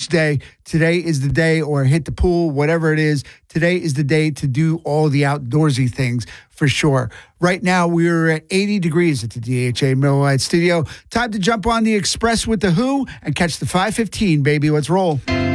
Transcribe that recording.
beach day, today is the day, or hit the pool, whatever it is. Today is the day to do all the outdoorsy things for sure. Right now, we're at 80 degrees at the DHA Miller Lite studio. Time to jump on the Express with the Who and catch the 5:15, baby. Let's roll.